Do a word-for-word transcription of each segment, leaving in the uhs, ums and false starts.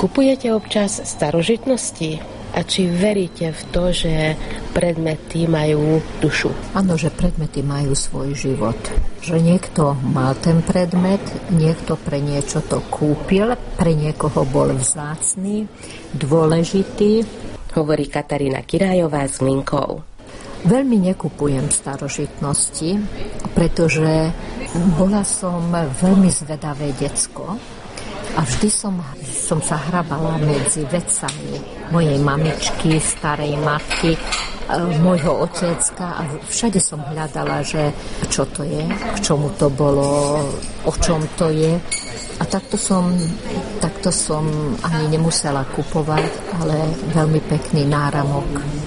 Kupujete občas starožitnosti? A či veríte v to, že predmety majú dušu? Áno, že predmety majú svoj život. Že niekto mal ten predmet, niekto pre niečo to kúpil, pre niekoho bol vzácny, dôležitý. Hovorí Katarína Kirajová z Mlynkov. Veľmi nekupujem starožitnosti, pretože bola som veľmi zvedavé decko. A vždy som, som sa hrabala medzi vecami mojej mamičky, starej matky, môjho otecka a všade som hľadala, že čo to je, k čomu to bolo, o čom to je. A takto som, takto som ani nemusela kupovať, ale veľmi pekný náramok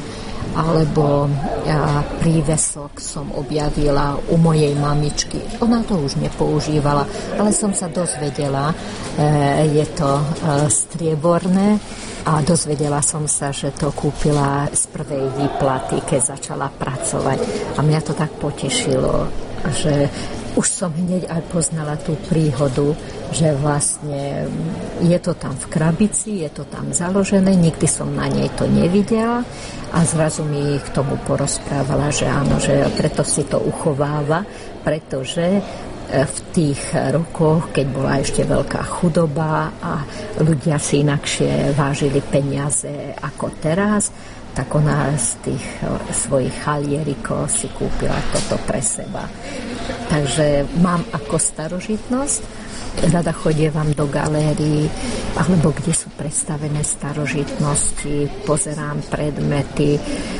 alebo ja, prívesok som objavila u mojej mamičky. Ona to už nepoužívala, ale som sa dozvedela, e, je to e, strieborné a dozvedela som sa, že to kúpila z prvej výplaty, keď začala pracovať. A mňa to tak potešilo, že už som hneď aj poznala tú príhodu, že vlastne je to tam v krabici, je to tam založené, nikdy som na nej to nevidela a zrazu mi k tomu porozprávala, že áno, že preto si to uchováva, pretože v tých rokoch, keď bola ešte veľká chudoba a ľudia si inakšie vážili peniaze ako teraz, tak ona z tých svojich halierikov si kúpila toto pre seba. Takže mám ako starožitnosť, rada chodievam do galérií, alebo kde sú predstavené starožitnosti, pozerám predmety,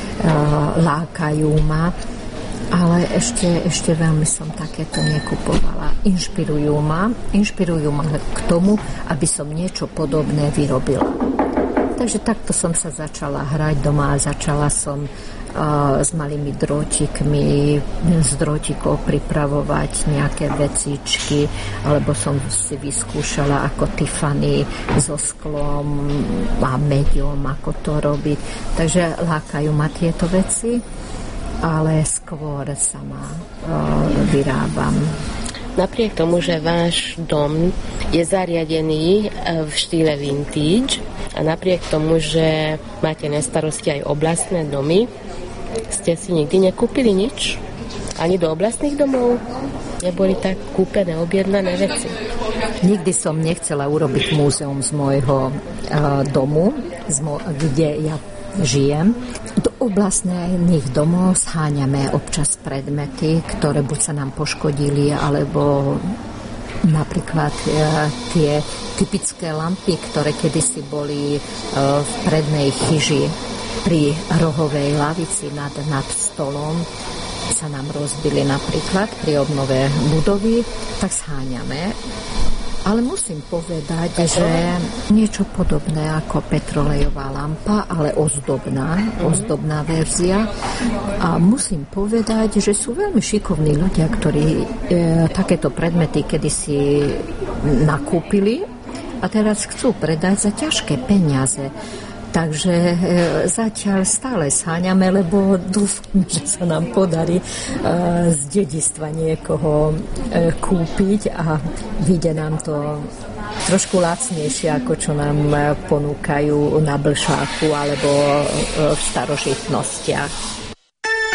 lákajú ma, ale ešte, ešte veľmi som takéto nekupovala. Inšpirujú ma, inšpirujú ma k tomu, aby som niečo podobné vyrobila. Takže takto som sa začala hrať doma a začala som uh, s malými drôtikmi, z drôtikov pripravovať nejaké vecičky, alebo som si vyskúšala ako Tiffany so sklom a mediom, ako to robiť. Takže lákajú ma tieto veci, ale skôr sama uh, vyrábam. Napriek tomu, že váš dom je zariadený v štýle vintage a napriek tomu, že máte na starosti aj oblastné domy, ste si nikdy nekúpili nič? Ani do oblastných domov neboli tak kúpené, objednané veci? Nikdy som nechcela urobiť múzeum z môjho uh, domu, z mo- kde ja žijem. Do oblastných domov scháňame občas predmety, ktoré buď sa nám poškodili, alebo napríklad e, tie typické lampy, ktoré kedysi boli e, v prednej chyži pri rohovej lavici nad, nad stolom, sa nám rozbili napríklad pri obnove budovy, tak scháňame. Ale musím povedať, že niečo podobné ako petrolejová lampa, ale ozdobná, ozdobná verzia. A musím povedať, že sú veľmi šikovní ľudia, ktorí e, takéto predmety kedysi nakúpili a teraz chcú predať za ťažké peniaze. Takže e, zatiaľ stále sháňame, lebo dúfam, že sa nám podarí e, z dedistva niekoho e, kúpiť a vyjde nám to trošku lacnejšie, ako čo nám ponúkajú na Blšáku alebo e, v starožitnostiach.